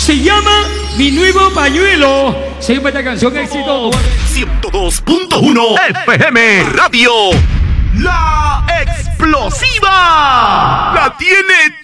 Se llama Mi Nuevo Pañuelo. Seguimos esta canción éxito. 102.1 FM Radio. La explosiva. La tiene